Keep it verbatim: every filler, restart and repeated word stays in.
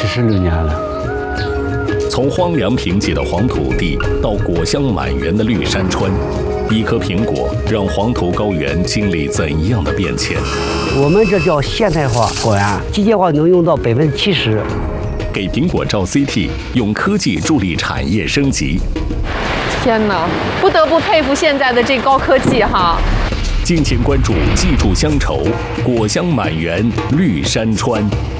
七十六年了。 从荒凉贫瘠的黄土地到果香满园的绿山川，一颗苹果让黄土高原经历怎样的变迁？ 我们这叫现代化果园，机械化能用到百分之七十。 给苹果照 C T， 用科技助力产业升级。 天哪，不得不佩服现在的这高科技哈！ 敬请关注，记住乡愁，果香满园绿山川。